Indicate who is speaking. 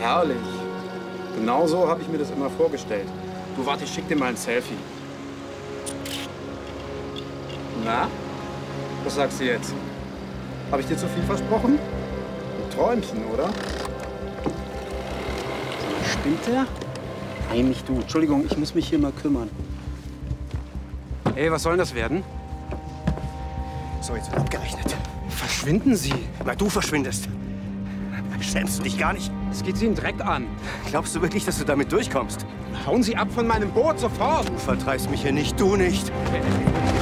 Speaker 1: herrlich. Genau so habe ich mir das immer vorgestellt. Du, warte, ich schick dir mal ein Selfie. Na? Was sagst du jetzt? Habe ich dir zu viel versprochen? Ein Träumchen, oder? Spinnt der? Nein, nicht du. Entschuldigung, ich muss mich hier mal kümmern. Ey, was soll denn das werden?
Speaker 2: So, jetzt wird abgerechnet.
Speaker 1: Verschwinden Sie.
Speaker 2: Na, du verschwindest. Schämst du dich gar nicht?
Speaker 1: Es geht Sie einen Dreck an.
Speaker 2: Glaubst du wirklich, dass du damit durchkommst?
Speaker 1: Hauen Sie ab von meinem Boot, sofort!
Speaker 2: Du vertreibst mich hier nicht, du nicht.